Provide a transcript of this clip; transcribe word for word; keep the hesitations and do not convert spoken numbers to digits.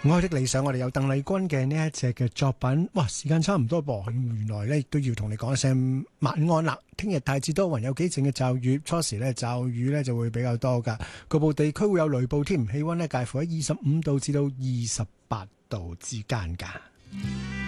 愛的理想，我哋有鄧麗君嘅呢一隻嘅作品。哇，時間差唔多噃，原來咧都要同你講一聲晚安啦。聽日大致多雲，有幾陣嘅驟雨，初時咧驟雨咧就會比較多噶，局部地區會有雷暴添。氣溫咧介乎喺二十五度至到二十八度之間噶。